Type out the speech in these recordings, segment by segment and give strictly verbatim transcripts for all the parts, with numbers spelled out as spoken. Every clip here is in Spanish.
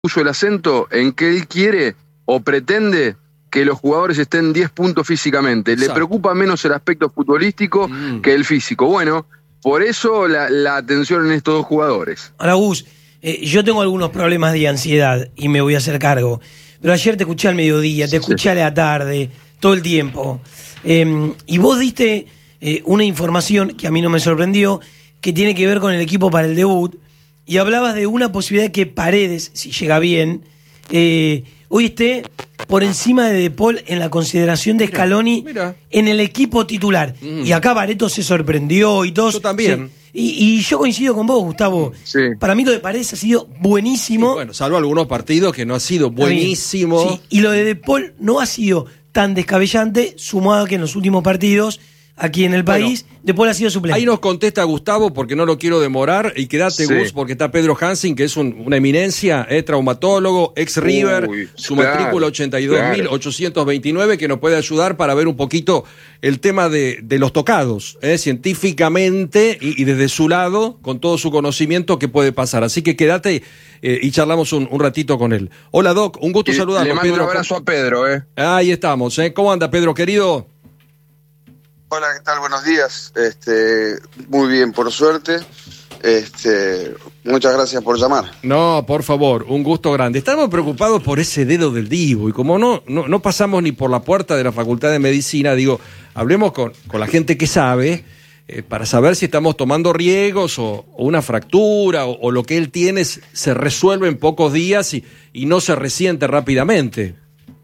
puso el acento en que él quiere o pretende que los jugadores estén diez puntos físicamente. Exacto. Le preocupa menos el aspecto futbolístico mm. que el físico. Bueno, por eso la, la atención en estos dos jugadores. Ahora, Gus, eh, yo tengo algunos problemas de ansiedad y me voy a hacer cargo. Pero ayer te escuché al mediodía, te escuché sí. a la tarde, todo el tiempo. Eh, y vos diste eh, una información que a mí no me sorprendió, que tiene que ver con el equipo para el debut. Y hablabas de una posibilidad de que Paredes, si llega bien, eh, hoy esté por encima de De Paul en la consideración de Scaloni mira, mira. en el equipo titular. Mm. Y acá Barreto se sorprendió y todo. Yo también. Se, y, y yo coincido con vos, Gustavo. Sí. Para mí lo de Paredes ha sido buenísimo. Sí, bueno, salvo algunos partidos que no ha sido buenísimo. Sí. Y lo de De Paul no ha sido tan descabellante, sumado a que en los últimos partidos aquí en el país, bueno, De Paul ha sido suplente. Ahí nos contesta Gustavo, porque no lo quiero demorar, y quédate, sí. Gus, porque está Pedro Hansen, que es un, una eminencia, es traumatólogo, ex River, Uy, su claro, matrícula ochenta y dos mil ochocientos veintinueve, claro. que nos puede ayudar para ver un poquito el tema de, de los tocados, ¿eh? científicamente, y, y desde su lado, con todo su conocimiento, qué puede pasar. Así que quédate eh, y charlamos un, un ratito con él. Hola, Doc, un gusto saludarlo. Le mando Pedro. un abrazo a Pedro. ¿eh? Ahí estamos, ¿eh? ¿Cómo anda, Pedro, querido? Hola, ¿qué tal? Buenos días. Este, muy bien, por suerte. Este, muchas gracias por llamar. No, por favor, un gusto grande. Estamos preocupados por ese dedo del Dibu, y como no, no, no pasamos ni por la puerta de la Facultad de Medicina, digo, hablemos con, con la gente que sabe, eh, para saber si estamos tomando riesgos o, o una fractura, o, o lo que él tiene se resuelve en pocos días y, y no se resiente rápidamente.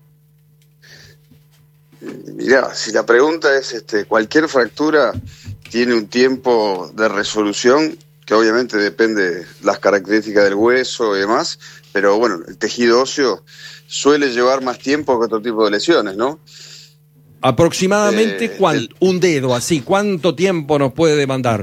Mirá, si la pregunta es, este, cualquier fractura tiene un tiempo de resolución, que obviamente depende de las características del hueso y demás, pero bueno, el tejido óseo suele llevar más tiempo que otro tipo de lesiones, ¿no? Aproximadamente, eh, ¿cuánto? El... un dedo así, ¿cuánto tiempo nos puede demandar?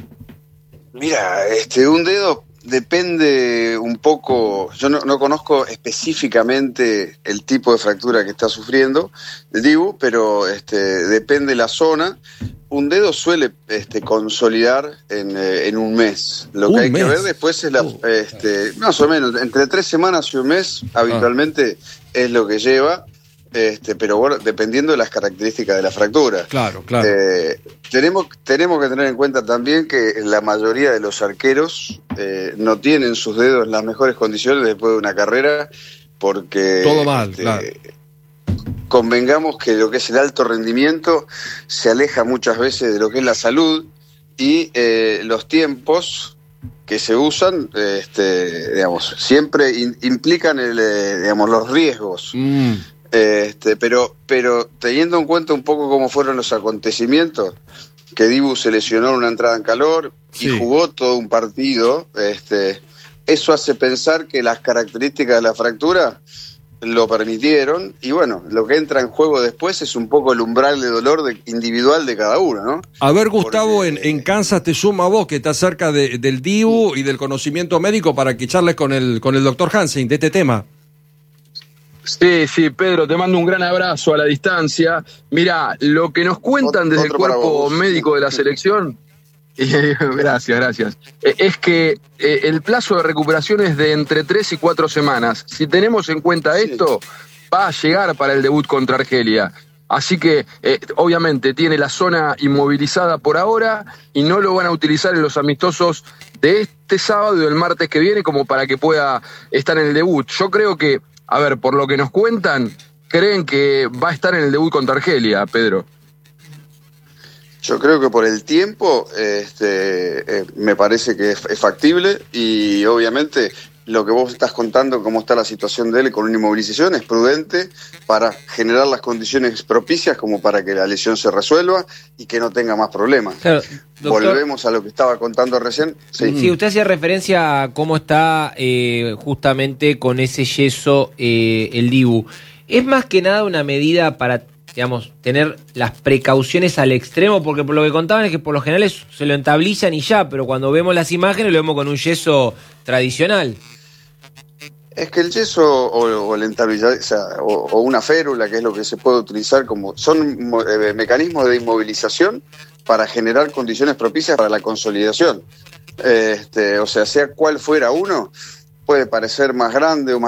Mira, este, un dedo depende un poco, yo no, no conozco específicamente el tipo de fractura que está sufriendo el Dibu, pero este, depende la zona. Un dedo suele este, consolidar en, eh, en un mes. Lo que hay mes? que ver después es la, uh, este, más o menos, entre tres semanas y un mes habitualmente ah. es lo que lleva. Este, pero bueno, dependiendo de las características de la fractura. Claro, claro. Eh, tenemos, tenemos que tener en cuenta también que la mayoría de los arqueros eh, no tienen sus dedos en las mejores condiciones después de una carrera, porque todo mal, este, claro. Convengamos que lo que es el alto rendimiento se aleja muchas veces de lo que es la salud, y eh, los tiempos que se usan, este, digamos, siempre in, implican el, eh, digamos, los riesgos. Mm. Este, pero, pero teniendo en cuenta un poco cómo fueron los acontecimientos, que Dibu se lesionó en una entrada en calor sí. y jugó todo un partido, este, eso hace pensar que las características de la fractura lo permitieron, y bueno, lo que entra en juego después es un poco el umbral de dolor de, individual de cada uno, ¿no? A ver, Gustavo, Porque, en, en Kansas te suma a vos, que estás cerca de, del Dibu y del conocimiento médico, para que charles con el, con el doctor Hansen de este tema. Sí, sí, Pedro, te mando un gran abrazo a la distancia. Mirá, lo que nos cuentan desde el cuerpo médico de la selección, gracias, gracias, es que el plazo de recuperación es de entre tres y cuatro semanas. Si tenemos en cuenta esto, va a llegar para el debut contra Argelia. Así que, eh, obviamente, tiene la zona inmovilizada por ahora y no lo van a utilizar en los amistosos de este sábado y del martes que viene como para que pueda estar en el debut. Yo creo que, a ver, por lo que nos cuentan, creen que va a estar en el debut contra Argelia, Pedro. Yo creo que por el tiempo este, eh, me parece que es, es factible, y obviamente lo que vos estás contando, cómo está la situación de él con una inmovilización, es prudente para generar las condiciones propicias como para que la lesión se resuelva y que no tenga más problemas. Claro, doctor, volvemos a lo que estaba contando recién. Sí, sí, usted hacía referencia a cómo está eh, justamente con ese yeso eh, el Dibu. ¿Es más que nada una medida para, digamos, tener las precauciones al extremo? Porque por lo que contaban es que por lo general es, se lo entablizan y ya, pero cuando vemos las imágenes lo vemos con un yeso tradicional. Es que el yeso o, o el entablillado, o, sea, o, o una férula, que es lo que se puede utilizar como, son eh, mecanismos de inmovilización para generar condiciones propicias para la consolidación. Este, o sea, sea cual fuera uno, puede parecer más grande o más